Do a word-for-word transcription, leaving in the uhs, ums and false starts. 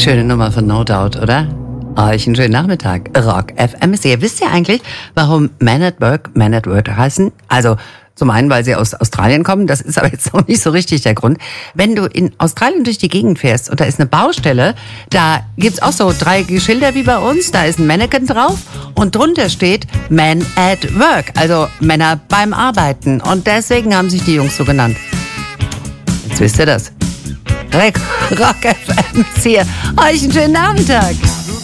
Schöne Nummer von No Doubt, oder? Euch einen schönen Nachmittag. Rock F M ist hier. Wisst ihr eigentlich, warum Men at Work Men at Work heißen? Also zum einen, weil sie aus Australien kommen, das ist aber jetzt noch nicht so richtig der Grund. Wenn du in Australien durch die Gegend fährst und da ist eine Baustelle, da gibt's auch so drei Schilder wie bei uns, da ist ein Mannequin drauf und drunter steht Men at Work, also Männer beim Arbeiten. Und deswegen haben sich die Jungs so genannt. Jetzt wisst ihr das. Rock F M ist hier. Euch einen schönen Nachmittag.